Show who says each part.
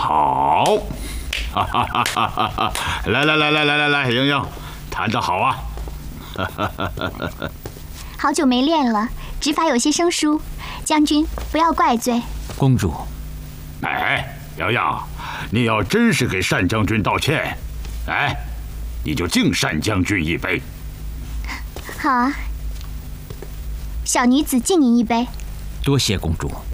Speaker 1: 好，哈哈哈哈哈！来，莹莹，弹得好啊！
Speaker 2: 好久没练了，指法有些生疏，将军不要怪罪。
Speaker 3: 公主，
Speaker 1: 哎，瑶瑶，你要真是给单将军道歉，哎，你就敬单将军一杯。
Speaker 2: 好啊，小女子敬您一杯。
Speaker 3: 多谢公主。